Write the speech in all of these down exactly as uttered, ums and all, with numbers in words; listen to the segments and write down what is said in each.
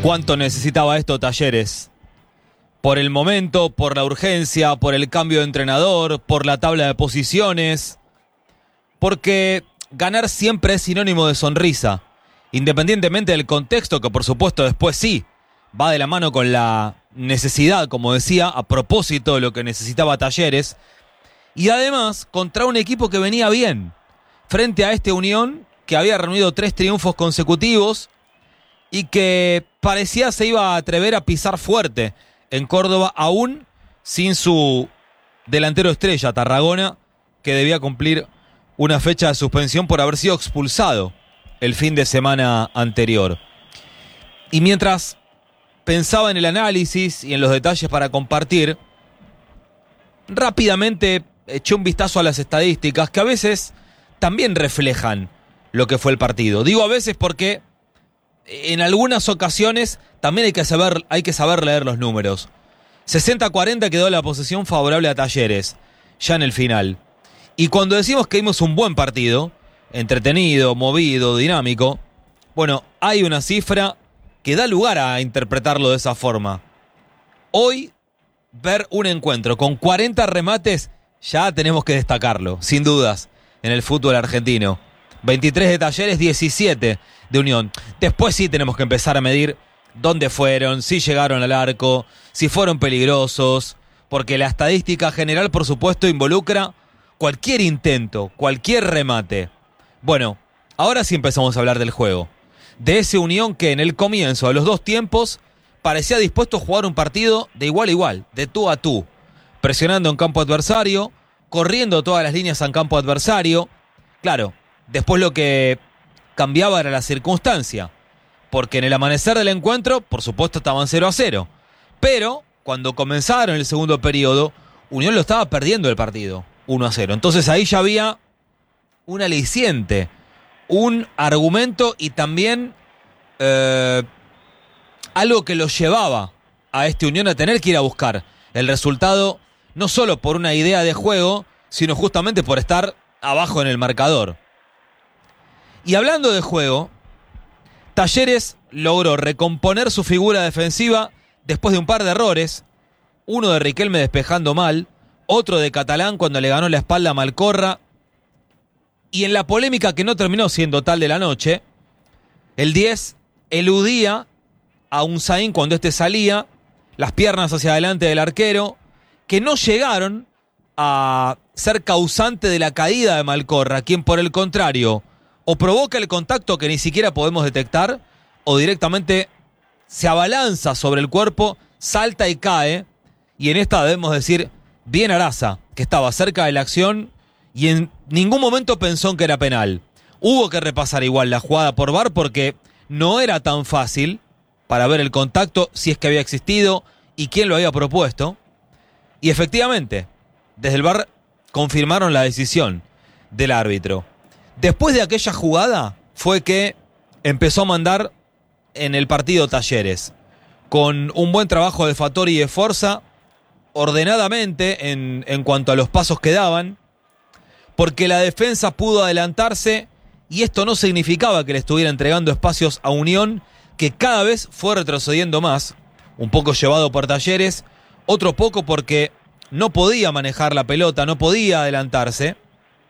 ¿Cuánto necesitaba esto Talleres? Por el momento, por la urgencia, por el cambio de entrenador, por la tabla de posiciones. Porque ganar siempre es sinónimo de sonrisa, independientemente del contexto, que por supuesto después sí va de la mano con la necesidad, como decía, a propósito de lo que necesitaba Talleres. Y además, contra un equipo que venía bien, frente a este Unión, que había reunido tres triunfos consecutivos y que parecía se iba a atrever a pisar fuerte en Córdoba, aún sin su delantero estrella, Tarragona, que debía cumplir una fecha de suspensión por haber sido expulsado el fin de semana anterior. Y mientras pensaba en el análisis y en los detalles para compartir, rápidamente eché un vistazo a las estadísticas que a veces también reflejan lo que fue el partido. Digo a veces porque en algunas ocasiones también hay que saber, hay que saber leer los números. sesenta a cuarenta quedó la posesión favorable a Talleres, ya en el final. Y cuando decimos que vimos un buen partido, entretenido, movido, dinámico, bueno, hay una cifra que da lugar a interpretarlo de esa forma. Hoy, ver un encuentro con cuarenta remates, ya tenemos que destacarlo, sin dudas, en el fútbol argentino. veintitrés de Talleres, diecisiete de Unión. Después sí tenemos que empezar a medir dónde fueron, si llegaron al arco, si fueron peligrosos, porque la estadística general, por supuesto, involucra cualquier intento, cualquier remate. Bueno, ahora sí empezamos a hablar del juego. De ese Unión que en el comienzo de los dos tiempos parecía dispuesto a jugar un partido de igual a igual, de tú a tú, presionando en campo adversario, corriendo todas las líneas en campo adversario. Claro, después lo que cambiaba era la circunstancia, porque en el amanecer del encuentro, por supuesto, estaban cero a cero. Pero cuando comenzaron el segundo periodo, Unión lo estaba perdiendo el partido, uno a cero. Entonces ahí ya había un aliciente, un argumento y también eh, algo que lo llevaba a este Unión a tener que ir a buscar el resultado, no solo por una idea de juego, sino justamente por estar abajo en el marcador. Y hablando de juego, Talleres logró recomponer su figura defensiva después de un par de errores, uno de Riquelme despejando mal, otro de Catalán cuando le ganó la espalda a Malcorra, y en la polémica que no terminó siendo tal de la noche, el diez eludía a Unzaín cuando este salía, las piernas hacia adelante del arquero, que no llegaron a ser causante de la caída de Malcorra, quien por el contrario o provoca el contacto que ni siquiera podemos detectar, o directamente se abalanza sobre el cuerpo, salta y cae, y en esta debemos decir bien Araza, que estaba cerca de la acción y en ningún momento pensó en que era penal. Hubo que repasar igual la jugada por V A R porque no era tan fácil para ver el contacto, si es que había existido y quién lo había propuesto. Y efectivamente, desde el V A R confirmaron la decisión del árbitro. Después de aquella jugada fue que empezó a mandar en el partido Talleres, con un buen trabajo de Fattori y de Forza, ordenadamente en, en cuanto a los pasos que daban, porque la defensa pudo adelantarse y esto no significaba que le estuviera entregando espacios a Unión, que cada vez fue retrocediendo más, un poco llevado por Talleres, otro poco porque no podía manejar la pelota, no podía adelantarse,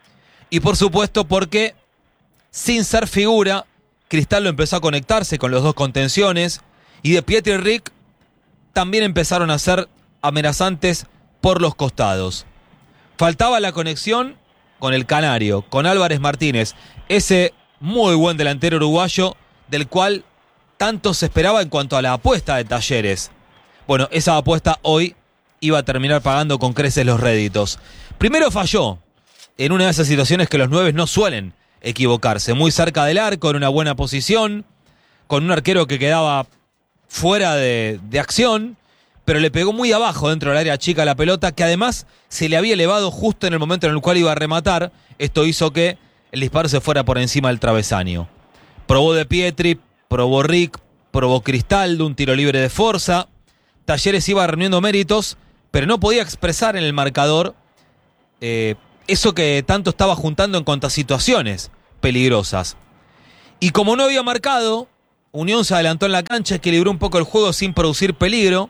y por supuesto porque, sin ser figura, Cristaldo empezó a conectarse con los dos contenciones, y De Pietri y Rick también empezaron a ser amenazantes por los costados. Faltaba la conexión con el Canario, con Álvarez Martínez, ese muy buen delantero uruguayo del cual tanto se esperaba en cuanto a la apuesta de Talleres. Bueno, esa apuesta hoy iba a terminar pagando con creces los réditos. Primero falló en una de esas situaciones que los nueves no suelen equivocarse, muy cerca del arco, en una buena posición, con un arquero que quedaba fuera de, de acción, pero le pegó muy abajo dentro del área chica la pelota, que además se le había elevado justo en el momento en el cual iba a rematar. Esto hizo que el disparo se fuera por encima del travesaño. Probó De Pietri, probó Rick, probó Cristaldo, un tiro libre de Forza. Talleres iba reuniendo méritos, pero no podía expresar en el marcador eh, eso que tanto estaba juntando en cuanto a situaciones peligrosas. Y como no había marcado Unión se adelantó en la cancha, equilibró un poco el juego sin producir peligro.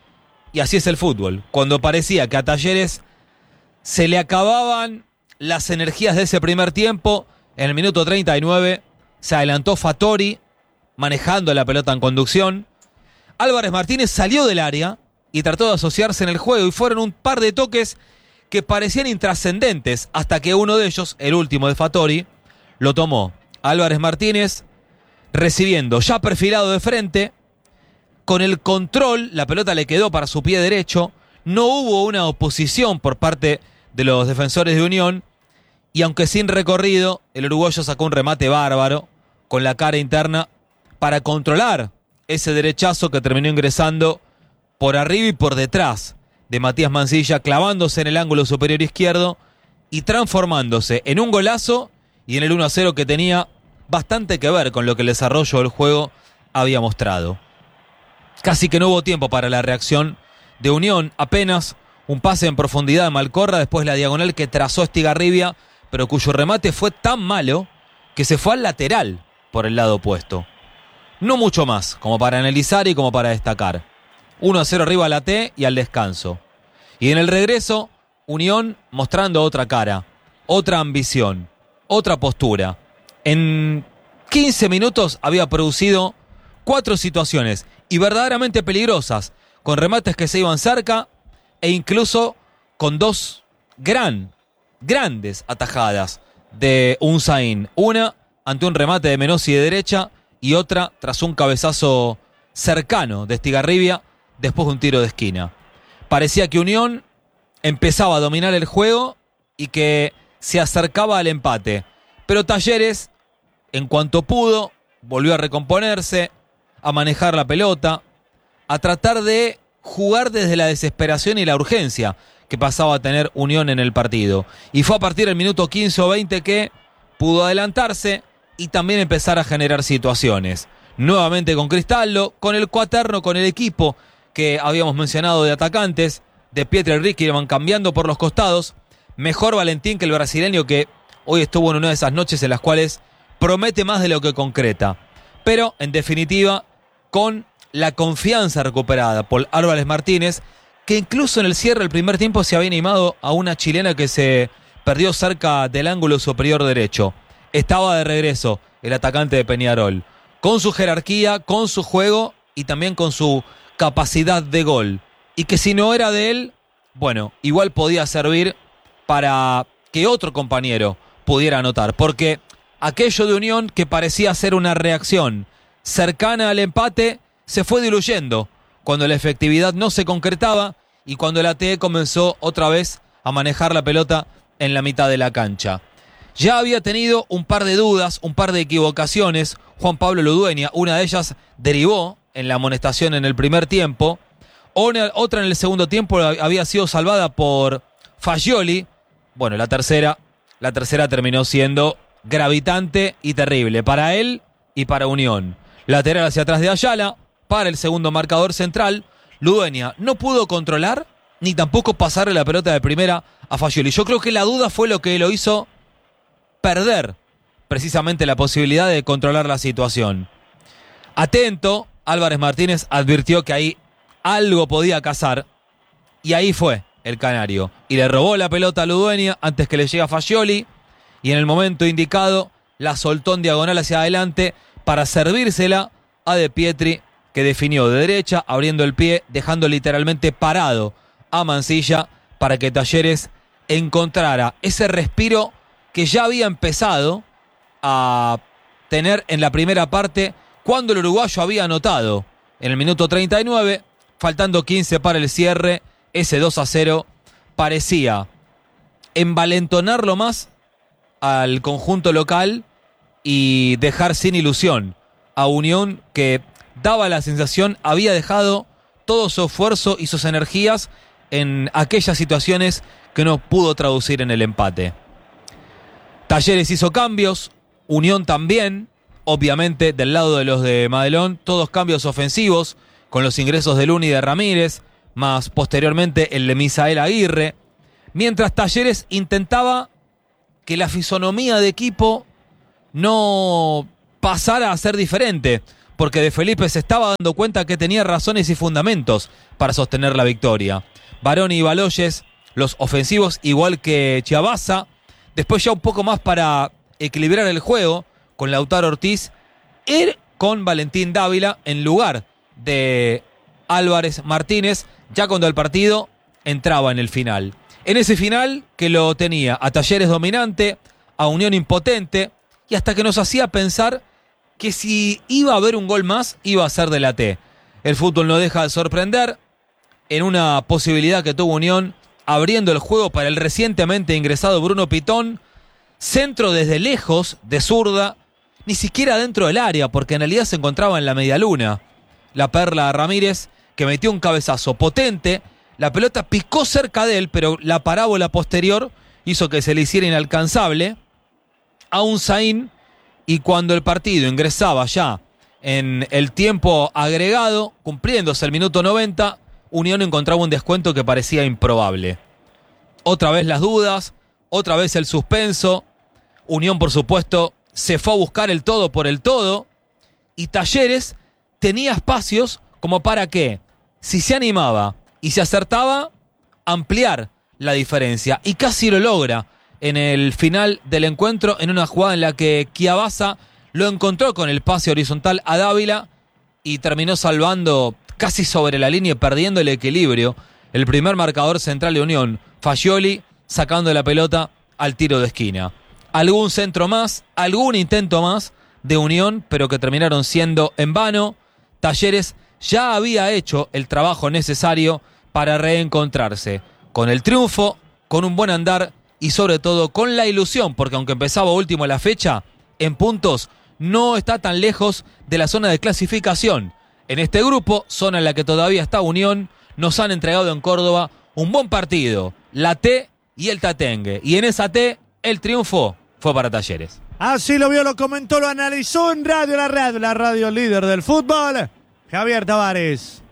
Y así es el fútbol. Cuando parecía que a Talleres se le acababan las energías de ese primer tiempo, en el minuto treinta y nueve se adelantó Fattori, manejando la pelota en conducción. Álvarez Martínez salió del área y trató de asociarse en el juego, y fueron un par de toques que parecían intrascendentes, hasta que uno de ellos, el último de Fattori, lo tomó. Álvarez Martínez recibiendo, ya perfilado de frente, con el control, la pelota le quedó para su pie derecho, no hubo una oposición por parte de los defensores de Unión, y aunque sin recorrido, el uruguayo sacó un remate bárbaro con la cara interna para controlar ese derechazo que terminó ingresando por arriba y por detrás de Matías Mansilla, clavándose en el ángulo superior izquierdo y transformándose en un golazo y en el uno a cero que tenía bastante que ver con lo que el desarrollo del juego había mostrado. Casi que no hubo tiempo para la reacción de Unión, apenas un pase en profundidad de Malcorra, después la diagonal que trazó Estigarribia, pero cuyo remate fue tan malo que se fue al lateral por el lado opuesto. No mucho más, como para analizar y como para destacar. uno a cero arriba a la T y al descanso. Y en el regreso, Unión mostrando otra cara, otra ambición, otra postura. En quince minutos había producido cuatro situaciones, y verdaderamente peligrosas, con remates que se iban cerca e incluso con dos gran, grandes atajadas de Unzaín. Una ante un remate de Menossi de derecha y otra tras un cabezazo cercano de Estigarribia después de un tiro de esquina. Parecía que Unión empezaba a dominar el juego y que se acercaba al empate, pero Talleres, en cuanto pudo, volvió a recomponerse, a manejar la pelota, a tratar de jugar desde la desesperación y la urgencia que pasaba a tener Unión en el partido. Y fue a partir del minuto quince o veinte que pudo adelantarse y también empezar a generar situaciones. Nuevamente con Cristaldo, con el cuaterno, con el equipo que habíamos mencionado de atacantes, de Pietro y Ricky, iban cambiando por los costados. Mejor Valentín que el brasileño, que hoy estuvo en una de esas noches en las cuales promete más de lo que concreta. Pero, en definitiva, con la confianza recuperada por Álvarez Martínez, que incluso en el cierre del primer tiempo se había animado a una chilena que se perdió cerca del ángulo superior derecho. Estaba de regreso el atacante de Peñarol, con su jerarquía, con su juego y también con su capacidad de gol. Y que si no era de él, bueno, igual podía servir para que otro compañero pudiera anotar. Porque aquello de Unión que parecía ser una reacción cercana al empate se fue diluyendo cuando la efectividad no se concretaba y cuando el A T E comenzó otra vez a manejar la pelota en la mitad de la cancha. Ya había tenido un par de dudas, un par de equivocaciones Juan Pablo Ludueña. Una de ellas derivó en la amonestación en el primer tiempo. Otra en el segundo tiempo había sido salvada por Fagioli. Bueno, la tercera, la tercera terminó siendo gravitante y terrible para él y para Unión. Lateral hacia atrás de Ayala, para el segundo marcador central. Ludueña no pudo controlar ni tampoco pasarle la pelota de primera a Fagioli. Yo creo que la duda fue lo que lo hizo perder precisamente la posibilidad de controlar la situación. Atento, Álvarez Martínez advirtió que ahí algo podía cazar y ahí fue el canario. Y le robó la pelota a Ludueña antes que le llegue a Fagioli y en el momento indicado la soltó en diagonal hacia adelante para servírsela a De Pietri, que definió de derecha, abriendo el pie, dejando literalmente parado a Mansilla para que Talleres encontrara ese respiro que ya había empezado a tener en la primera parte cuando el uruguayo había anotado en el minuto treinta y nueve, faltando quince para el cierre. Ese dos a cero parecía envalentonarlo más al conjunto local y dejar sin ilusión a Unión, que daba la sensación había dejado todo su esfuerzo y sus energías en aquellas situaciones que no pudo traducir en el empate. Talleres hizo cambios, Unión también, obviamente del lado de los de Madelón, todos cambios ofensivos, con los ingresos de Luna y de Ramírez, más posteriormente el de Misael Aguirre, mientras Talleres intentaba que la fisonomía de equipo no pasara a ser diferente, porque De Felipe se estaba dando cuenta que tenía razones y fundamentos para sostener la victoria. Baroni y Baloyes, los ofensivos igual que Chiabaza, después ya un poco más para equilibrar el juego con Lautaro Ortiz y con Valentín Dávila en lugar de Álvarez Martínez, ya cuando el partido entraba en el final. En ese final que lo tenía a Talleres dominante, a Unión impotente, y hasta que nos hacía pensar que si iba a haber un gol más, iba a ser de la T. El fútbol no deja de sorprender en una posibilidad que tuvo Unión, abriendo el juego para el recientemente ingresado Bruno Pitón, centro desde lejos, de zurda, ni siquiera dentro del área, porque en realidad se encontraba en la medialuna. La Perla Ramírez, que metió un cabezazo potente, la pelota picó cerca de él, pero la parábola posterior hizo que se le hiciera inalcanzable a un Zain, y cuando el partido ingresaba ya en el tiempo agregado, cumpliéndose el minuto noventa, Unión encontraba un descuento que parecía improbable. Otra vez las dudas, otra vez el suspenso. Unión, por supuesto, se fue a buscar el todo por el todo, y Talleres tenía espacios como para que, si se animaba y se acertaba, ampliar la diferencia, y casi lo logra en el final del encuentro, en una jugada en la que Chiabaza lo encontró con el pase horizontal a Dávila y terminó salvando casi sobre la línea y perdiendo el equilibrio el primer marcador central de Unión, Fagioli, sacando la pelota al tiro de esquina. Algún centro más, algún intento más de Unión, pero que terminaron siendo en vano. Talleres ya había hecho el trabajo necesario para reencontrarse con el triunfo, con un buen andar y sobre todo con la ilusión, porque aunque empezaba último la fecha, en puntos no está tan lejos de la zona de clasificación. En este grupo, zona en la que todavía está Unión, nos han entregado en Córdoba un buen partido, la T y el Tatengue. Y en esa T, el triunfo fue para Talleres. Así lo vio, lo comentó, lo analizó en Radio La Radio, la radio líder del fútbol, Javier Tavares.